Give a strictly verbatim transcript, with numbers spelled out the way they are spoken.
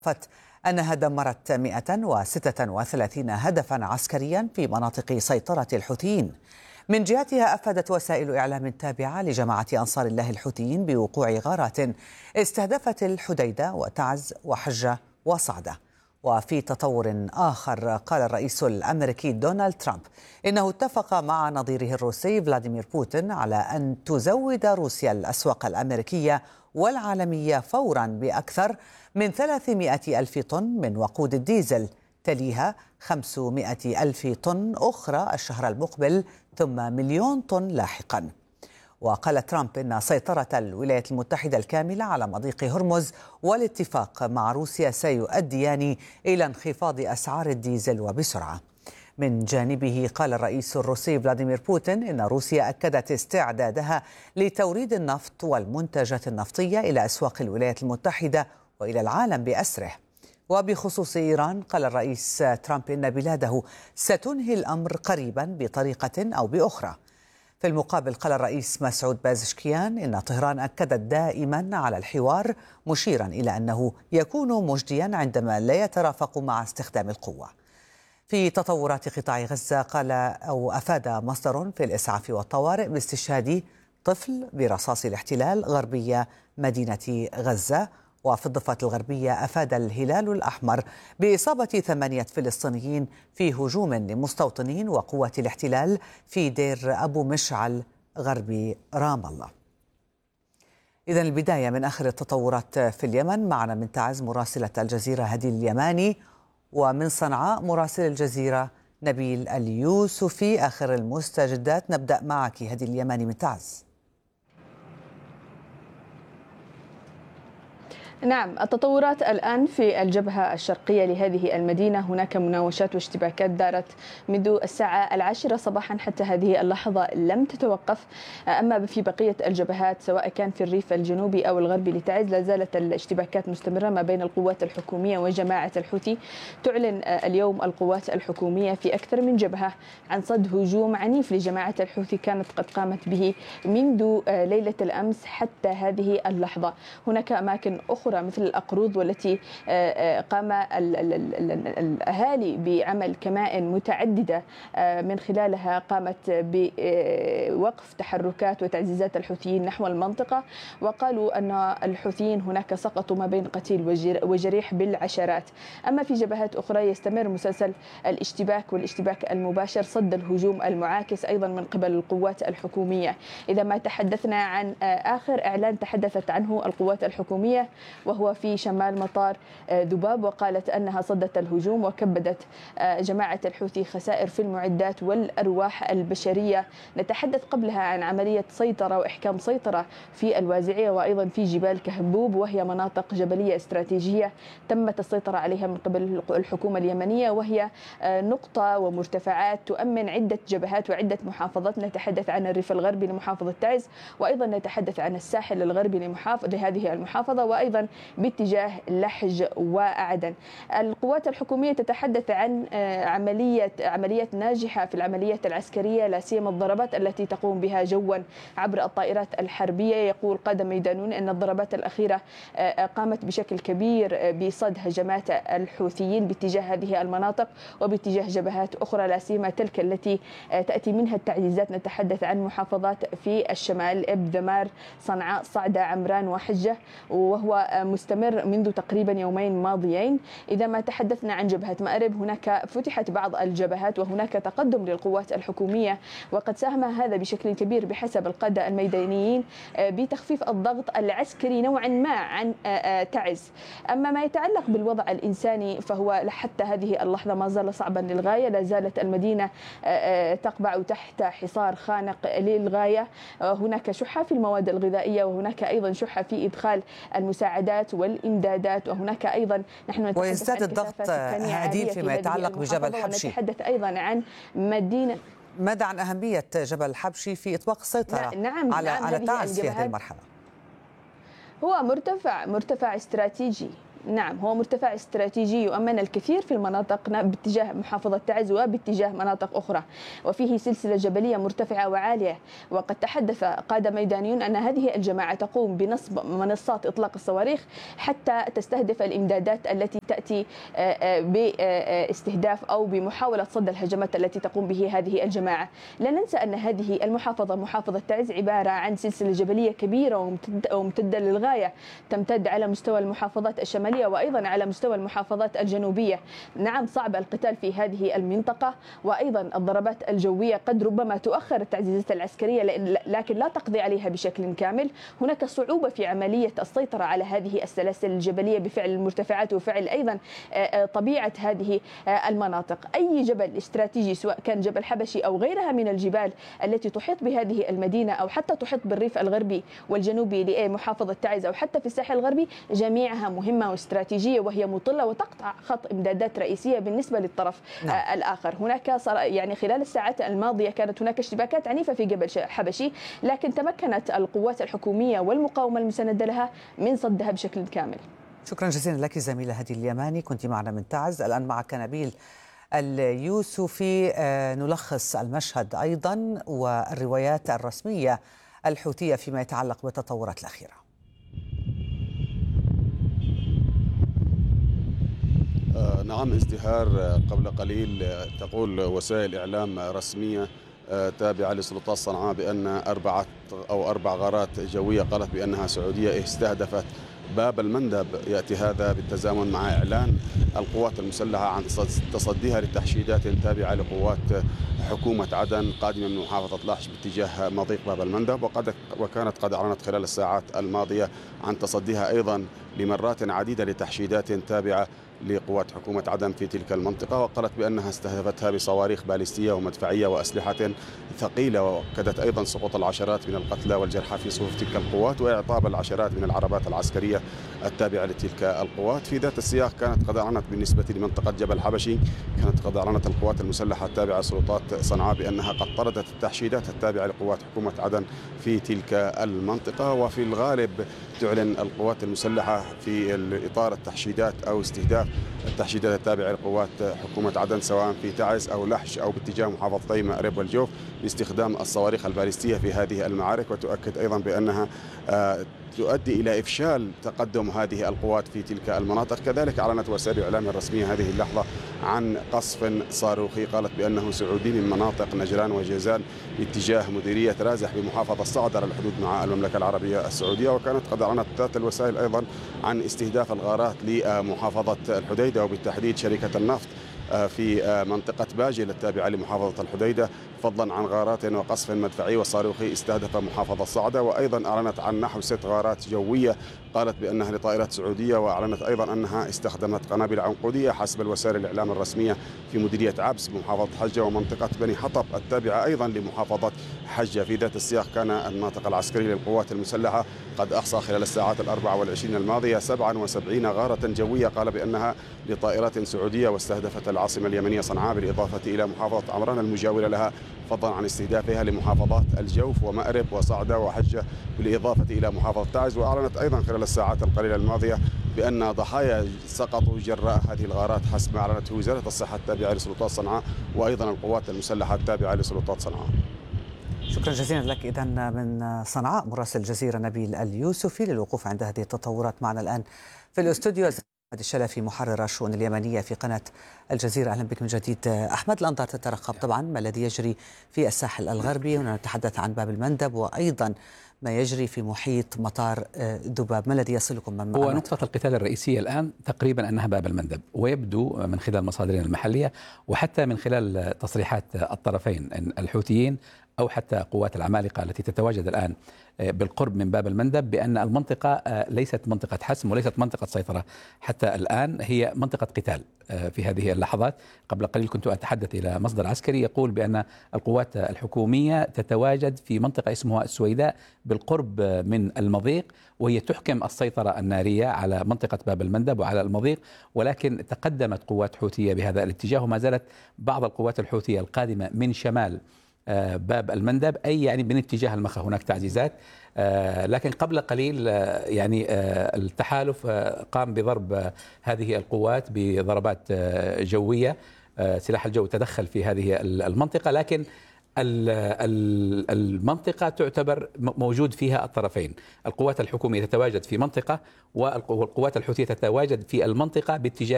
أضافت أنها دمرت مئة وستة وثلاثين هدفا عسكريا في مناطق سيطرة الحوثيين. من جهتها أفادت وسائل إعلام تابعة لجماعة أنصار الله الحوثيين بوقوع غارات استهدفت الحديدة وتعز وحجة وصعدة. وفي تطور آخر، قال الرئيس الأمريكي دونالد ترامب إنه اتفق مع نظيره الروسي فلاديمير بوتين على أن تزود روسيا الأسواق الأمريكية والعالمية فورا بأكثر من ثلاثمئة ألف طن من وقود الديزل، تليها خمسمئة ألف طن أخرى الشهر المقبل، ثم مليون طن لاحقا. وقال ترامب إن سيطرة الولايات المتحدة الكاملة على مضيق هرمز والاتفاق مع روسيا سيؤديان إلى انخفاض أسعار الديزل وبسرعة. من جانبه، قال الرئيس الروسي فلاديمير بوتين إن روسيا أكدت استعدادها لتوريد النفط والمنتجات النفطية إلى أسواق الولايات المتحدة وإلى العالم بأسره. وبخصوص إيران، قال الرئيس ترامب إن بلاده ستنهي الأمر قريبا بطريقة أو بأخرى. في المقابل، قال الرئيس مسعود بازشكيان إن طهران أكدت دائما على الحوار، مشيرا إلى أنه يكون مجديا عندما لا يترافق مع استخدام القوة. في تطورات قطاع غزة، قال أو أفاد مصدر في الإسعاف والطوارئ باستشهاد طفل برصاص الاحتلال غربية مدينة غزة. وفي الضفة الغربية، أفاد الهلال الأحمر بإصابة ثمانية فلسطينيين في هجوم لمستوطنين وقوات الاحتلال في دير أبو مشعل غرب رام الله. إذن البداية من آخر التطورات في اليمن. معنا من تعز مراسلة الجزيرة هدي اليماني، ومن صنعاء مراسل الجزيرة نبيل اليوسفي. آخر المستجدات، نبدأ معك هدي اليماني من تعز. نعم، التطورات الآن في الجبهة الشرقية لهذه المدينة. هناك مناوشات واشتباكات دارت منذ الساعة العاشرة صباحا حتى هذه اللحظة لم تتوقف. أما في بقية الجبهات سواء كان في الريف الجنوبي أو الغربي لتعز، لا زالت الاشتباكات مستمرة ما بين القوات الحكومية وجماعة الحوثي. تعلن اليوم القوات الحكومية في أكثر من جبهة عن صد هجوم عنيف لجماعة الحوثي كانت قد قامت به منذ ليلة الأمس حتى هذه اللحظة. هناك أماكن أخرى مثل الأقروض، والتي قام الأهالي بعمل كمائن متعددة من خلالها قامت بوقف تحركات وتعزيزات الحوثيين نحو المنطقة. وقالوا أن الحوثيين هناك سقطوا ما بين قتيل وجريح بالعشرات. أما في جبهات أخرى يستمر مسلسل الاشتباك والاشتباك المباشر، صد الهجوم المعاكس أيضا من قبل القوات الحكومية. إذا ما تحدثنا عن آخر إعلان تحدثت عنه القوات الحكومية وهو في شمال مطار ذباب، وقالت أنها صدت الهجوم وكبدت جماعة الحوثي خسائر في المعدات والأرواح البشرية. نتحدث قبلها عن عملية سيطرة وإحكام سيطرة في الوازعية وأيضا في جبال كهبوب، وهي مناطق جبلية استراتيجية تمت السيطرة عليها من قبل الحكومة اليمنية، وهي نقطة ومرتفعات تؤمن عدة جبهات وعدة محافظات. نتحدث عن الريف الغربي لمحافظة تعز، وأيضا نتحدث عن الساحل الغربي لمحافظة لهذه المحافظة، وأيضا باتجاه لحج وعدن. القوات الحكومية تتحدث عن عملية عملية ناجحة في العمليات العسكرية، لا سيما الضربات التي تقوم بها جوا عبر الطائرات الحربية. يقول قادة ميدانون أن الضربات الأخيرة قامت بشكل كبير بصد هجمات الحوثيين باتجاه هذه المناطق وباتجاه جبهات أخرى، لا سيما تلك التي تأتي منها التعزيزات. نتحدث عن محافظات في الشمال، إب، دمار، صنعاء، صعدة، عمران وحجة، وهو مستمر منذ تقريبا يومين ماضيين. إذا ما تحدثنا عن جبهة مأرب، هناك فتحت بعض الجبهات وهناك تقدم للقوات الحكومية، وقد ساهم هذا بشكل كبير بحسب القادة الميدانيين بتخفيف الضغط العسكري نوعا ما عن تعز. أما ما يتعلق بالوضع الإنساني فهو حتى هذه اللحظة ما زال صعبا للغاية. لا زالت المدينة تقبع تحت حصار خانق للغاية. هناك شحة في المواد الغذائية، وهناك أيضا شحة في إدخال المساعدات والإمدادات، وهناك أيضا نحن نتحدث ويزداد الضغط هديل فيما يتعلق بجبل حبشي. ونتحدث أيضا عن مدينة. ماذا عن أهمية جبل حبشي في إطلاق السيطرة نعم على نعم على تعز في هذه المرحلة؟ هو مرتفع مرتفع استراتيجي نعم، هو مرتفع استراتيجي يؤمن الكثير في المناطق باتجاه محافظة تعز وباتجاه مناطق أخرى، وفيه سلسلة جبلية مرتفعة وعالية. وقد تحدث قادة ميدانيون أن هذه الجماعة تقوم بنصب منصات إطلاق الصواريخ حتى تستهدف الإمدادات التي تأتي باستهداف أو بمحاولة صد الهجمات التي تقوم به هذه الجماعة. لا ننسى أن هذه المحافظة محافظة تعز عبارة عن سلسلة جبلية كبيرة وممتدة للغاية، تمتد على مستوى المحافظات الشمالية وأيضا على مستوى المحافظات الجنوبية. نعم، صعب القتال في هذه المنطقة، وأيضا الضربات الجوية قد ربما تؤخر التعزيزات العسكرية لكن لا تقضي عليها بشكل كامل. هناك صعوبة في عملية السيطرة على هذه السلاسل الجبلية بفعل المرتفعات وفعل أيضا طبيعة هذه المناطق. أي جبل استراتيجي سواء كان جبل حبشي أو غيرها من الجبال التي تحيط بهذه المدينة أو حتى تحيط بالريف الغربي والجنوبي لمحافظة تعز أو حتى في الساحل الغربي، جميعها مهمة واستراتيجية وهي مطلة وتقطع خط إمدادات رئيسية بالنسبة للطرف نعم. الآخر. هناك يعني خلال الساعات الماضية كانت هناك اشتباكات عنيفة في جبل حبشي، لكن تمكنت القوات الحكومية والمقاومة المساندة لها من صدها بشكل كامل. شكرا جزيلا لك زميلة هدي اليماني، كنت معنا من تعز. الآن معك نبيل اليوسفي، نلخص المشهد أيضا والروايات الرسمية الحوثية فيما يتعلق بالتطورات الأخيرة. آه نعم، ازدهار قبل قليل تقول وسائل إعلام رسمية آه تابعة لسلطات صنعاء بأن أربعة أو أربع غارات جوية قالت بأنها سعودية استهدفت باب المندب. يأتي هذا بالتزامن مع إعلان القوات المسلحة عن تصديها لتحشيدات تابعة لقوات حكومة عدن قادمة من محافظة لاحش باتجاه مضيق باب المندب، وقد وكانت قد أعلنت خلال الساعات الماضية عن تصديها أيضا لمرات عديدة لتحشيدات تابعة لقوات حكومة عدن في تلك المنطقة، وقالت بأنها استهدفتها بصواريخ باليستية ومدفعية وأسلحة ثقيلة، وأكدت أيضا سقوط العشرات من القتلى والجرحى في صفوف تلك القوات وإعطاب العشرات من العربات العسكرية التابعة لتلك القوات. في ذات السياق كانت قد أعلنت بالنسبة لمنطقة جبل حبشي، كانت قد أعلنت القوات المسلحة التابعة لسلطات صنعاء بأنها قد طردت التحشيدات التابعة لقوات حكومة عدن في تلك المنطقة. وفي الغالب تعلن القوات المسلحة في إطار التحشيدات أو استهداف التحشيدات التابعة لقوات حكومة عدن سواء في تعز أو لحش أو باتجاه محافظتي مأرب والجوف باستخدام الصواريخ الباليستية في هذه المعارك، وتؤكد أيضا بأنها تؤدي إلى إفشال تقدم هذه القوات في تلك المناطق. كذلك أعلنت وسائل الإعلام الرسمية هذه اللحظة عن قصف صاروخي قالت بأنه سعودي من مناطق نجران وجيزان باتجاه مديرية رازح بمحافظة صعد على الحدود مع المملكة العربية السعودية. وكانت قد أعلنت ذات الوسائل أيضا عن استهداف الغارات لمحافظة الحديدة وبالتحديد شركة النفط في منطقة باجل التابعة لمحافظة الحديدة، فضلا عن غارات وقصف مدفعي وصاروخي استهدف محافظة صعدة. وأيضا أعلنت عن نحو ست غارات جوية قالت بأنها لطائرات سعودية، وأعلنت أيضا أنها استخدمت قنابل عنقودية حسب الوسائل الإعلام الرسمية في مديرية عبس بمحافظة حجة ومنطقة بني حطب التابعة أيضا لمحافظة حجة. في ذات السياق كان الناطق العسكري للقوات المسلحة قد أحصى خلال الساعات الأربع والعشرين الماضية سبعة وسبعين غارة جوية قال بأنها لطائرات سعودية واستهدفت العاصمة اليمنية صنعاء بالإضافة إلى محافظة عمران المجاورة لها، فضلا عن استهدافها لمحافظات الجوف ومأرب وصعدة وحجة بالإضافة إلى محافظة تعز. وأعلنت أيضا خلال الساعات القليلة الماضية بأن ضحايا سقطوا جراء هذه الغارات حسب ما أعلنته وزارة الصحة التابعة لسلطات صنعاء وأيضا القوات المسلحة التابعة لسلطات صنعاء. شكرا جزيلا لك إذا من صنعاء مراسل الجزيرة نبيل اليوسفي للوقوف عند هذه التطورات. معنا الآن في الاستوديو أحمد الشلفي محرر الشؤون اليمنية في قناة الجزيرة. أهلا بك من جديد أحمد. الأنظار تترقب طبعا ما الذي يجري في الساحل الغربي، هنا نتحدث عن باب المندب وأيضا ما يجري في محيط مطار ذباب، ما الذي يصلكم من معنا؟ هو نقطة القتال الرئيسية الآن تقريبا أنها باب المندب، ويبدو من خلال مصادرنا المحلية وحتى من خلال تصريحات الطرفين الحوثيين أو حتى قوات العمالقة التي تتواجد الآن بالقرب من باب المندب بأن المنطقة ليست منطقة حسم وليست منطقة سيطرة حتى الآن، هي منطقة قتال في هذه اللحظات. قبل قليل كنت أتحدث إلى مصدر عسكري يقول بأن القوات الحكومية تتواجد في منطقة اسمها السويداء بالقرب من المضيق، وهي تحكم السيطرة النارية على منطقة باب المندب وعلى المضيق، ولكن تقدمت قوات حوثية بهذا الاتجاه، وما زالت بعض القوات الحوثية القادمة من شمال باب المندب، أي يعني من اتجاه المخا هناك تعزيزات. لكن قبل قليل يعني التحالف قام بضرب هذه القوات بضربات جوية، سلاح الجو تدخل في هذه المنطقة، لكن المنطقة تعتبر موجود فيها الطرفين، القوات الحكومية تتواجد في منطقة والقوات الحوثية تتواجد في المنطقة باتجاه